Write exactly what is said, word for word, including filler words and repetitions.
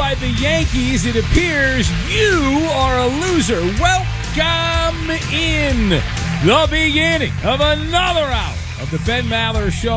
by the Yankees, it appears you are a loser. Welcome in the beginning of another hour of the Ben Maller Show